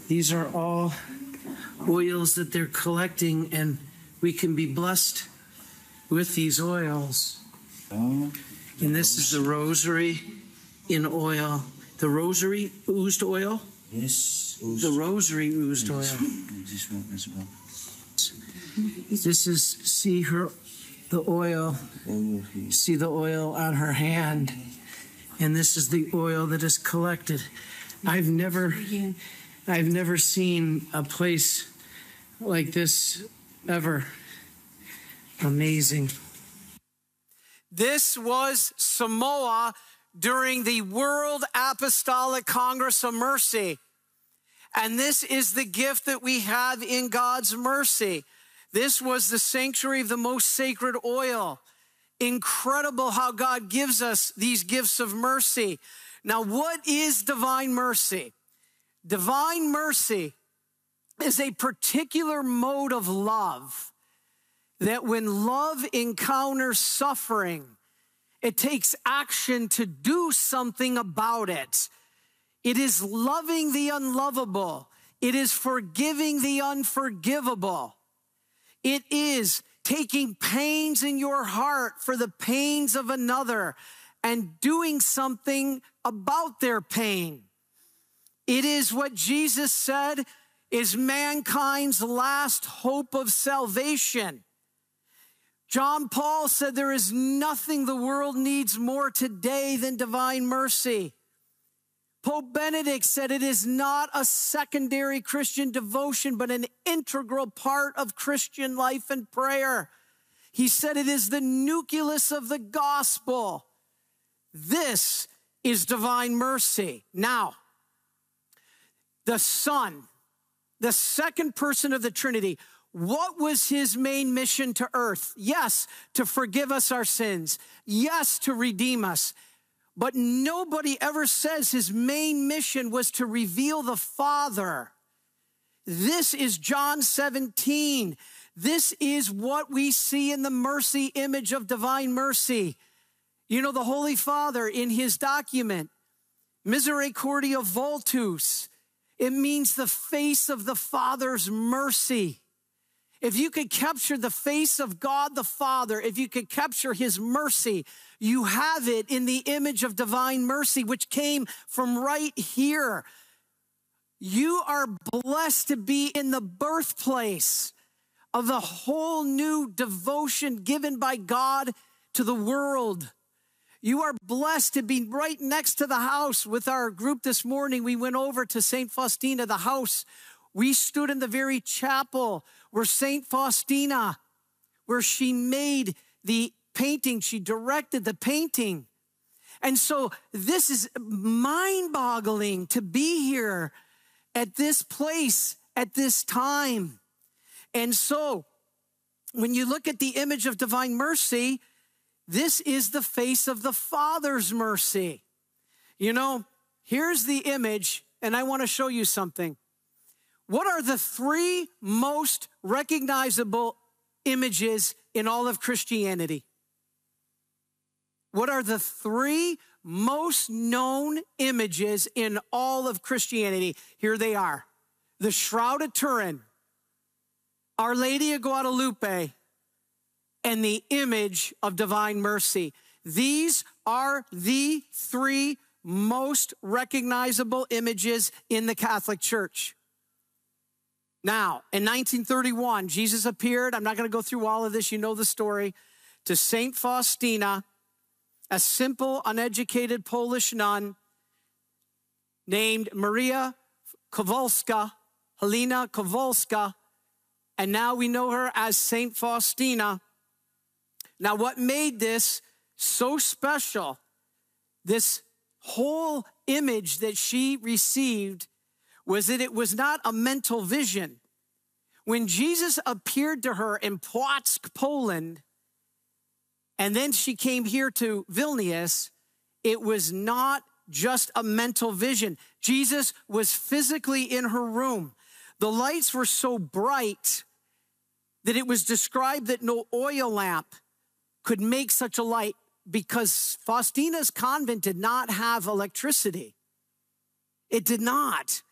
These are all oils that they're collecting, and we can be blessed with these oils. And this is the rosary in oil. The rosary oozed oil? Yes. The rosary oozed oil. This one as well. This is, see the oil. See the oil on her hand. And this is the oil that is collected. I've never seen a place like this ever. Amazing. This was Samoa during the World Apostolic Congress of Mercy. And this is the gift that we have in God's mercy. This was the sanctuary of the most sacred oil. Incredible how God gives us these gifts of mercy. Now, what is divine mercy? Divine mercy is a particular mode of love that when love encounters suffering, it takes action to do something about it. It is loving the unlovable. It is forgiving the unforgivable. It is taking pains in your heart for the pains of another and doing something about their pain. It is what Jesus said is mankind's last hope of salvation. John Paul said there is nothing the world needs more today than divine mercy. Pope Benedict said it is not a secondary Christian devotion, but an integral part of Christian life and prayer. He said it is the nucleus of the gospel. This is divine mercy. Now, the Son, the second person of the Trinity, what was his main mission to earth? Yes, to forgive us our sins. Yes, to redeem us. But nobody ever says his main mission was to reveal the Father. This is John 17. This is what we see in the mercy image of divine mercy. You know, the Holy Father in his document, Misericordia Vultus, it means the face of the Father's mercy. If you could capture the face of God the Father, if you could capture his mercy, you have it in the image of divine mercy, which came from right here. You are blessed to be in the birthplace of the whole new devotion given by God to the world. You are blessed to be right next to the house. With our group this morning, we went over to St. Faustina, the house. We stood in the very chapel where St. Faustina, where she made the painting, she directed the painting. And so this is mind-boggling to be here at this place, at this time. And so when you look at the image of divine mercy, this is the face of the Father's mercy. You know, here's the image, and I want to show you something. What are the three most recognizable images in all of Christianity? What are the three most known images in all of Christianity? Here they are. The Shroud of Turin, Our Lady of Guadalupe, and the image of divine mercy. These are the three most recognizable images in the Catholic Church. Now, in 1931, Jesus appeared, I'm not going to go through all of this, you know the story, to St. Faustina, a simple, uneducated Polish nun named Maria Kowalska, Helena Kowalska, and now we know her as St. Faustina. Now, what made this so special, this whole image that she received, was that it was not a mental vision. When Jesus appeared to her in Płock, Poland, and then she came here to Vilnius, it was not just a mental vision. Jesus was physically in her room. The lights were so bright that it was described that no oil lamp could make such a light because Faustina's convent did not have electricity. It did not.